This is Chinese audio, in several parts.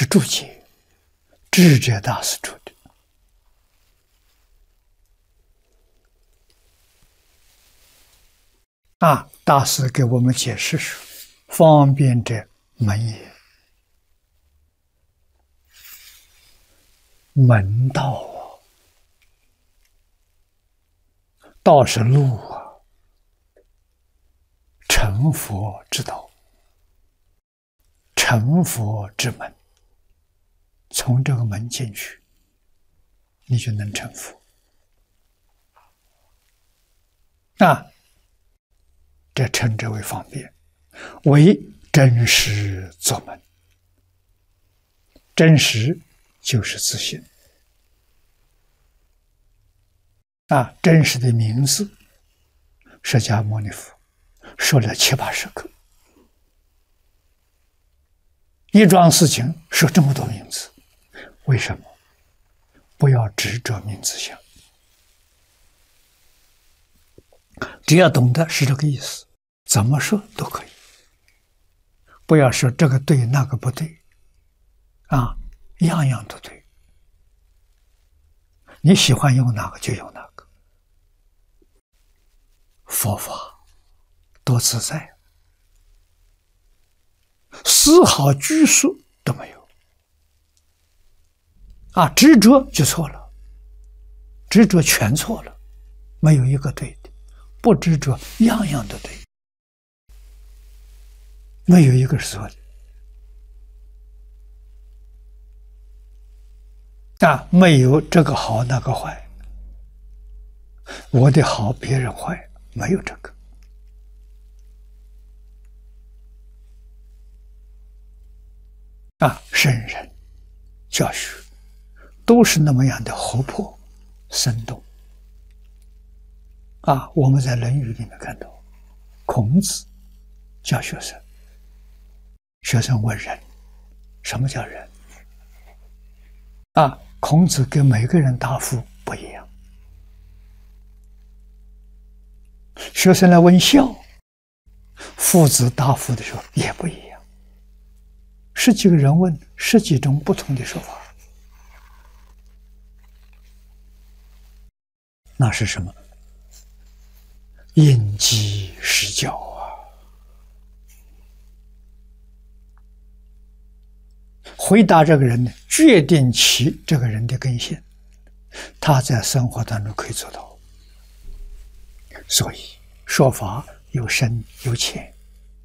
是注解，智者大师注的。大师给我们解释说：“方便者门也，门道啊，道是路啊，成佛之道，成佛之门。从这个门进去，你就能成佛。这称之为方便，为真实作门。真实就是自信。真实的名字，释迦牟尼佛说了70-80个，一桩事情说这么多名字，为什么？不要执着名字相，只要懂得是这个意思，怎么说都可以。不要说这个对那个不对，样样都对。你喜欢用哪个就用哪个。佛法多自在，丝毫拘束都没有。执着就错了，执着全错了，没有一个对的。不执着，样样都对，没有一个是错的。没有这个好那个坏，我的好别人坏，没有这个。圣人教学都是那么样的活泼生动。我们在《论语》里面看到，孔子教学生，学生问人，什么叫人？孔子给每个人答复不一样。学生来问孝，父子答复的时候也不一样。十几个人问十几种不同的说法，那是什么？因机施教回答这个人呢，决定其这个人的根性，他在生活当中可以做到。所以说法有深有浅，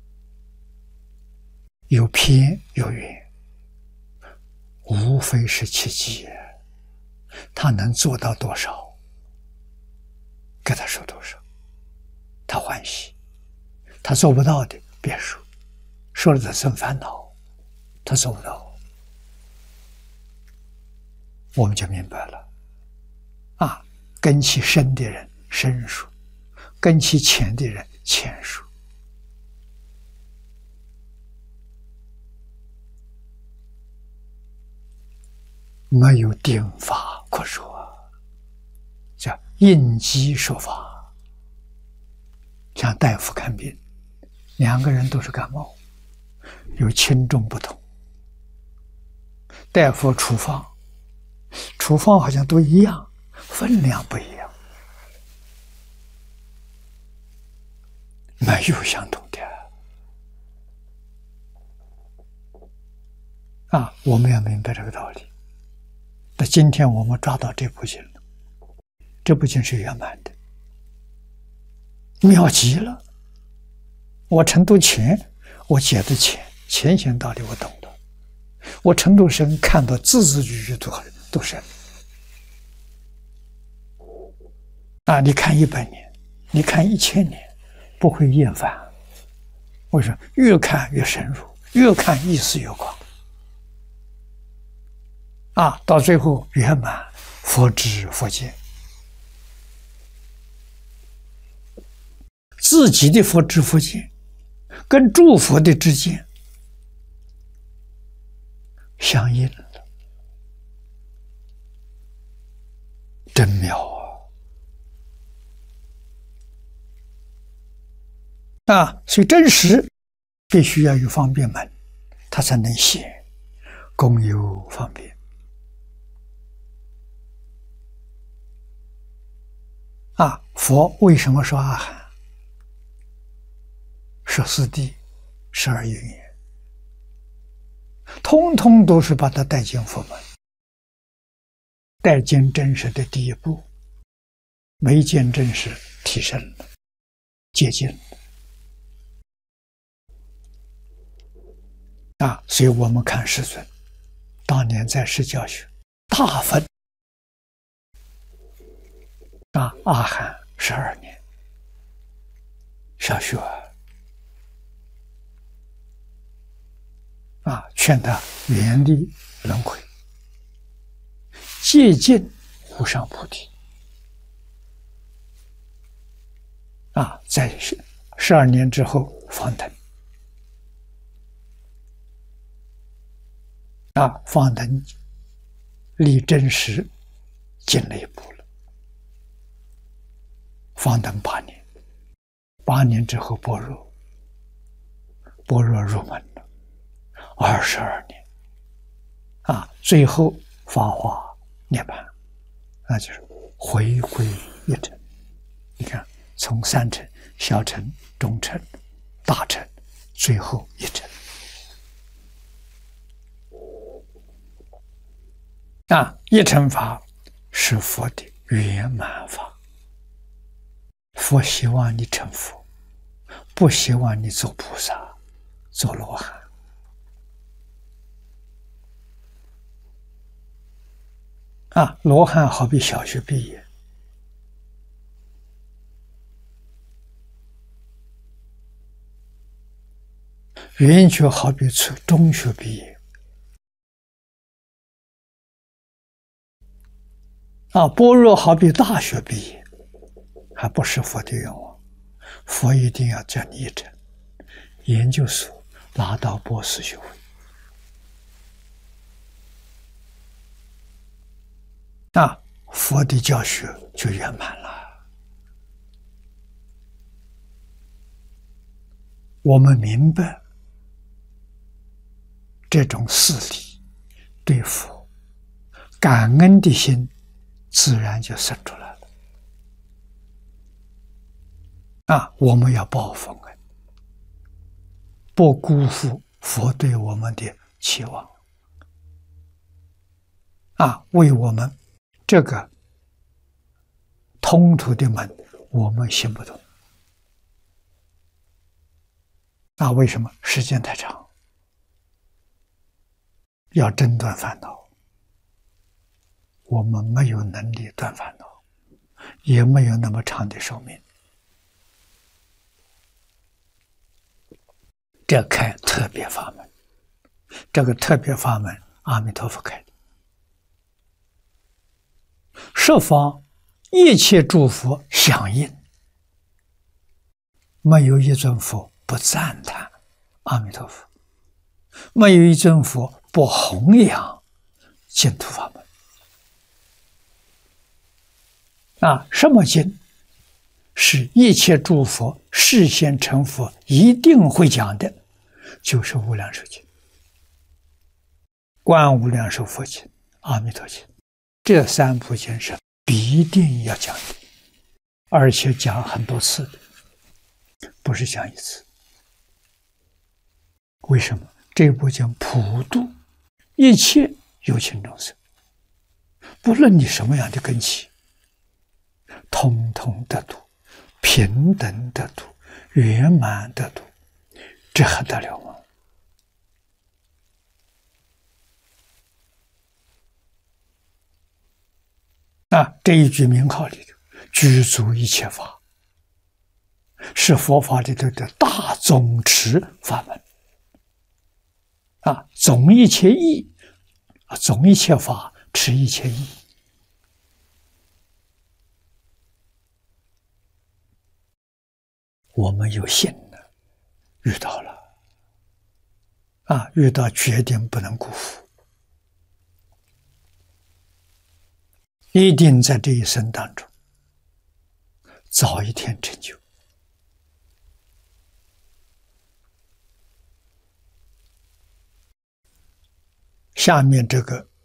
有偏有远，无非是其机，他能做到多少，给他说多少，他欢喜。他做不到的别说，说了他生烦恼，他做不到，我们就明白了。根其深的人深说，根其浅的人浅说。没有定法可说，叫应机说法。像大夫看病，两个人都是感冒，有轻重不同，大夫处方好像都一样，分量不一样，没有相同的。我们要明白这个道理。那今天我们抓到这部经了，这部经是圆满的，妙极了。我程度浅，我解的浅显道理我懂了；我程度深，看到字字句句都深。你看100年，你看1000年，不会厌烦。为什么？越看越深入，越看意思越广。到最后圆满，佛知佛见，自己的佛知佛见跟诸佛的知见相应了，真妙所以真实必须要有方便门，它才能显。 公有方便。佛为什么说阿含？说四谛、12因缘，通通都是把它带进佛门，带进真实的第一步。没见真实，提升了，接近了。所以我们看世尊当年在世教学，大分阿含12年，小学劝他远离轮回，接近无上菩提。在12年之后方等，方等离真实进了一步了。方等8年，8年之后般若入门了，22年，最后法华涅槃，那就是回归一尘。你看，从3尘、小尘、中尘、大尘，最后一尘。一尘法是佛的圆满法。佛希望你成佛，不希望你做菩萨、做罗汉。罗汉好比小学毕业，圆觉好比中学毕业。般若好比大学毕业，还不是佛的愿望。佛一定要叫你一成研究所，拿到博士学位。佛的教学就圆满了。我们明白这种事理，对佛感恩的心自然就生出来了。我们要报佛恩，不辜负佛对我们的期望。为我们这个通途的门，我们行不通。为什么？时间太长，要真断烦恼，我们没有能力断烦恼，也没有那么长的寿命。这开特别法门，这个特别法门，阿弥陀佛开的。十方一切诸佛响应，没有一尊佛不赞叹阿弥陀佛，没有一尊佛不弘扬净土法门。什么经是一切诸佛示现成佛一定会讲的？就是无量寿经、观无量寿佛经、阿弥陀经，这3部经是必定要讲的，而且讲很多次的，不是讲一次。为什么？这部经普度一切有情众生，不论你什么样的根器，通通得度，平等得度，圆满得度，这还得了吗？这一句名号里头，具足一切法，是佛法里头的大总持法门。总一切义，总一切法，持一切义。我们有幸了，遇到了，遇到决定不能辜负，一定在这一生当中早一天成就。 下面这个